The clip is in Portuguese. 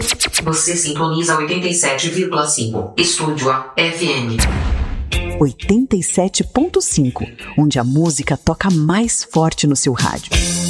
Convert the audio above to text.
Você sintoniza 87,5. Estúdio A FM. 87.5, onde a música toca mais forte no seu rádio.